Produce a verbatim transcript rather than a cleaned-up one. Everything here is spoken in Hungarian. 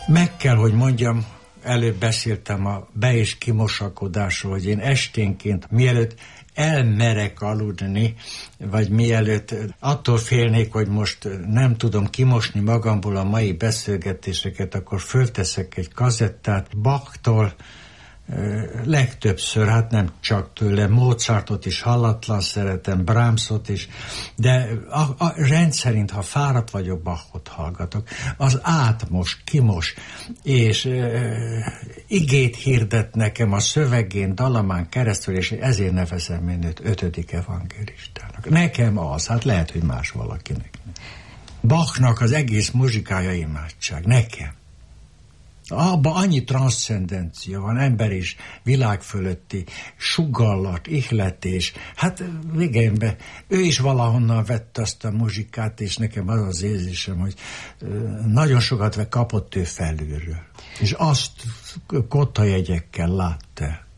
Meg kell, hogy mondjam, előbb beszéltem a be- és kimosakodásról, hogy én esténként, mielőtt elmerek aludni, vagy mielőtt attól félnék, hogy most nem tudom kimosni magamból a mai beszélgetéseket, akkor fölteszek egy kazettát Bachtól, legtöbbször, hát nem csak tőle, Mozartot is hallatlan szeretem, Brahmsot is, de a, a rendszerint, ha fáradt vagyok, Bachot hallgatok. Az átmos, kimos, és e, igét hirdet nekem a szövegén, dalamán keresztül, és ezért nevezem én őt ötödik evangélistának. Nekem az, hát lehet, hogy más valakinek. Bachnak az egész muzsikája imádság, nekem. Abban annyi transzcendencia van, ember is, világ fölötti sugallat, ihletés. Hát végén ő is valahonnan vette azt a muzsikát, és nekem az az érzésem, hogy nagyon sokat kapott ő felülről. És azt kottajegyekkel látta.